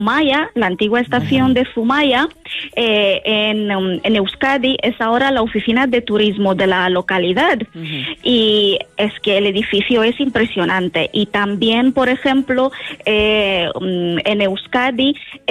Zumaya, la antigua estación de Zumaya, en Euskadi, es ahora la oficina de turismo de la localidad. Y es que el edificio es impresionante. Y también, por ejemplo, en Euskadi